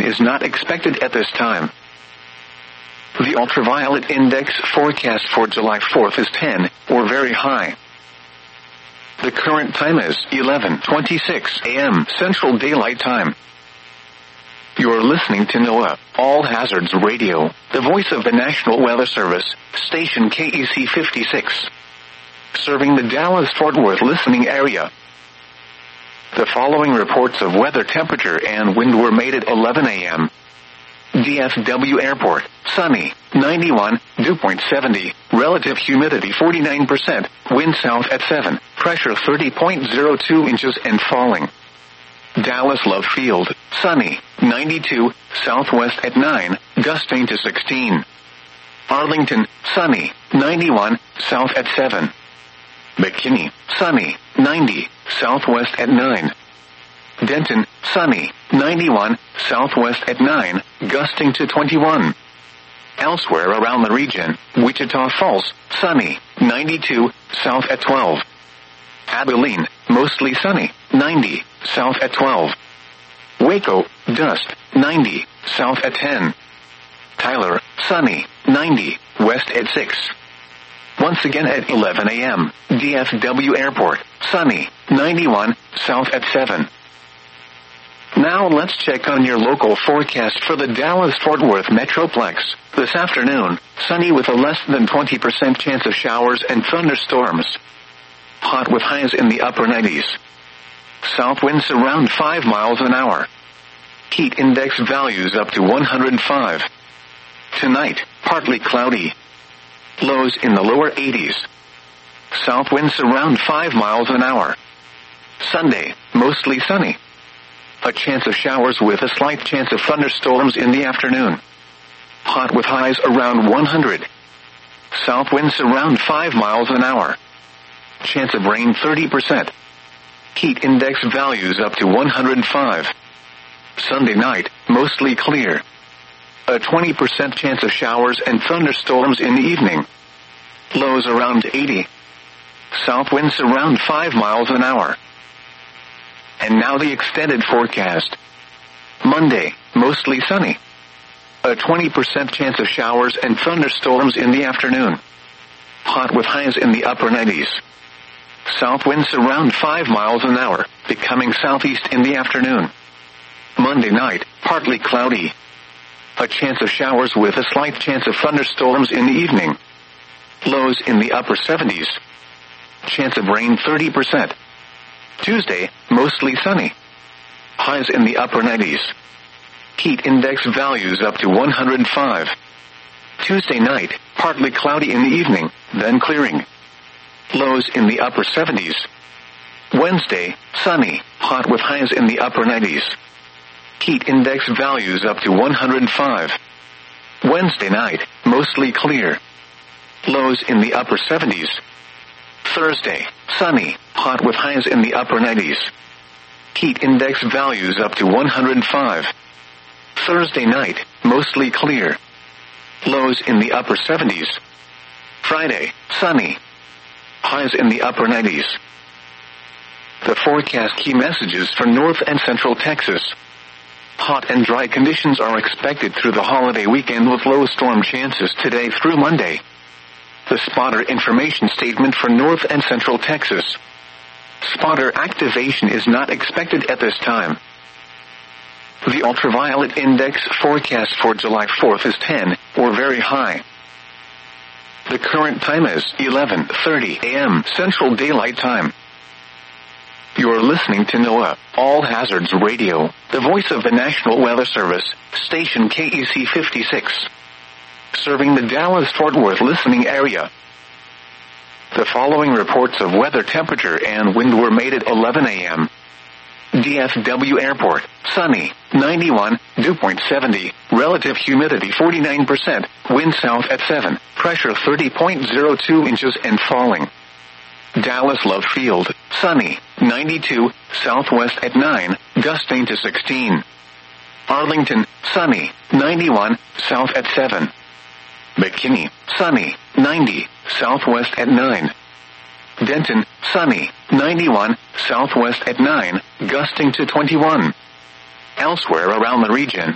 is not expected at this time. The ultraviolet index forecast for July 4th is 10, or very high. The current time is 11:26 a.m. Central Daylight Time. You're listening to NOAA, All Hazards Radio, the voice of the National Weather Service, station KEC 56. Serving the Dallas-Fort Worth listening area. The following reports of weather temperature and wind were made at 11 a.m. DFW Airport, sunny, 91, dew point 70, relative humidity 49%, wind south at 7, pressure 30.02 inches and falling. Dallas Love Field, sunny, 92, southwest at 9, gusting to 16. Arlington, sunny, 91, south at 7. McKinney, sunny, 90, southwest at 9. Denton, sunny, 91, southwest at 9, gusting to 21. Elsewhere around the region, Wichita Falls, sunny, 92, south at 12. Abilene, mostly sunny, 90, south at 12. Waco, dust, 90, south at 10. Tyler, sunny, 90, west at 6. Once again at 11 a.m., DFW Airport, sunny, 91, south at 7. Now let's check on your local forecast for the Dallas-Fort Worth Metroplex. This afternoon, sunny with a less than 20% chance of showers and thunderstorms. Hot with highs in the upper 90s. South winds around 5 miles an hour. Heat index values up to 105. Tonight, partly cloudy. Lows in the lower 80s. South winds around 5 miles an hour. Sunday, mostly sunny. A chance of showers with a slight chance of thunderstorms in the afternoon. Hot with highs around 100. South winds around 5 miles an hour. Chance of rain 30%. Heat index values up to 105. Sunday night, mostly clear. A 20% chance of showers and thunderstorms in the evening. Lows around 80. South winds around 5 miles an hour. And now the extended forecast. Monday, mostly sunny. A 20% chance of showers and thunderstorms in the afternoon. Hot with highs in the upper 90s. South winds around 5 miles an hour, becoming southeast in the afternoon. Monday night, partly cloudy. A chance of showers with a slight chance of thunderstorms in the evening. Lows in the upper 70s. Chance of rain 30%. Tuesday, mostly sunny. Highs in the upper 90s. Heat index values up to 105. Tuesday night, partly cloudy in the evening, then clearing. Lows in the upper 70s. Wednesday, sunny, hot with highs in the upper 90s. Heat index values up to 105. Wednesday night, mostly clear. Lows in the upper 70s. Thursday, sunny, hot with highs in the upper 90s. Heat index values up to 105. Thursday night, mostly clear. Lows in the upper 70s. Friday, sunny. Highs in the upper 90s. The forecast key messages for North and Central Texas. Hot and dry conditions are expected through the holiday weekend with low storm chances today through Monday. The spotter information statement for North and Central Texas. Spotter activation is not expected at this time. The ultraviolet index forecast for July 4th is 10, or very high. The current time is 11:30 a.m. Central Daylight Time. You're listening to NOAA, All Hazards Radio, the voice of the National Weather Service, station KEC 56. Serving the Dallas-Fort Worth listening area. The following reports of weather temperature and wind were made at 11 a.m. DFW Airport, sunny, 91, dew point 70, relative humidity 49%, wind south at 7, pressure 30.02 inches and falling. Dallas Love Field, sunny, 92, southwest at 9, gusting to 16. Arlington, sunny, 91, south at 7. McKinney, sunny, 90, southwest at 9. Denton, sunny, 91, southwest at 9, gusting to 21. Elsewhere around the region,